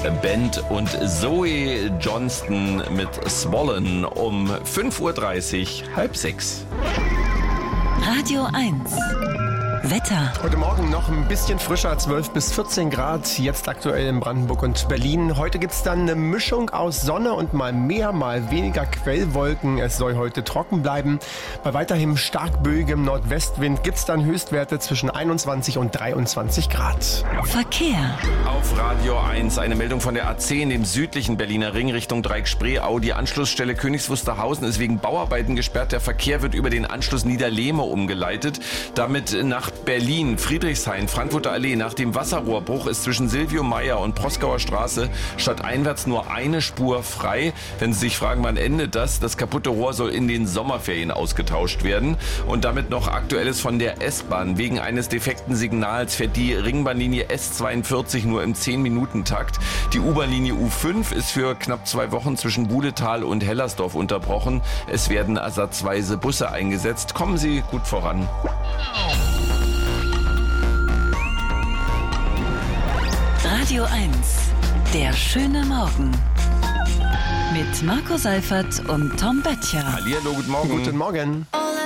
Band und Zoe Johnston mit Swollen um 5.30 Uhr, 5:30. Radio 1. Wetter. Heute Morgen noch ein bisschen frischer, 12 bis 14 Grad, jetzt aktuell in Brandenburg und Berlin. Heute gibt es dann eine Mischung aus Sonne und mal mehr, mal weniger Quellwolken. Es soll heute trocken bleiben. Bei weiterhin stark böigem Nordwestwind gibt es dann Höchstwerte zwischen 21 und 23 Grad. Verkehr. Auf Radio 1 eine Meldung von der A10, dem südlichen Berliner Ring Richtung Dreieck-Spreeau. Die Anschlussstelle Königs Wusterhausen ist wegen Bauarbeiten gesperrt. Der Verkehr wird über den Anschluss Niederlehme umgeleitet. Damit nach Berlin, Friedrichshain, Frankfurter Allee. Nach dem Wasserrohrbruch ist zwischen Silvio Meyer und Proskauer Straße stadteinwärts nur eine Spur frei. Wenn Sie sich fragen, wann endet das? Das kaputte Rohr soll in den Sommerferien ausgetauscht werden. Und damit noch Aktuelles von der S-Bahn. Wegen eines defekten Signals fährt die Ringbahnlinie S42 nur im 10-Minuten-Takt. Die U-Bahn-Linie U5 ist für knapp 2 Wochen zwischen Budetal und Hellersdorf unterbrochen. Es werden ersatzweise Busse eingesetzt. Kommen Sie gut voran. Radio 1. Der schöne Morgen. Mit Marco Seifert und Tom Böttcher. Hallihallo, guten Morgen. Guten Morgen. All